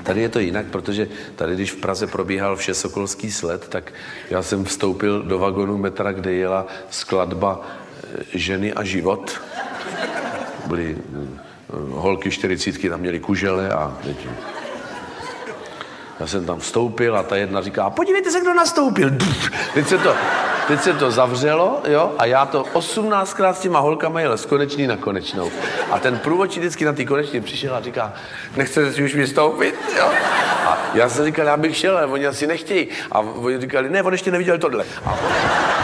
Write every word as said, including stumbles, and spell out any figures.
Tady je to jinak, protože tady, když v Praze probíhal Všesokolský sled, tak já jsem vstoupil do vagonu metra, kde jela skladba Ženy a život. Byly holky čtyřicítky, tam měly kužele a... Já jsem tam vstoupil a ta jedna říká, podívejte se, kdo nastoupil. Teď se to, teď se to zavřelo, jo, a já to osmnáctkrát s těma holkama jel z konečný na konečnou. A ten průvodčí vždycky na té konečně přišel a říká, nechcete si už vystoupit, jo? A já jsem říkal, já bych šel, ale oni asi nechtějí. A oni říkali, ne, on ještě neviděl tohle. A